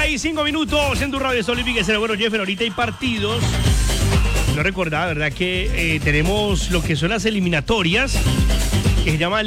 8:35 en tu radio Sol y Pique. Bueno, Jeffer, ahorita hay partidos. No recordaba, ¿verdad? Que tenemos lo que son las eliminatorias, que se llama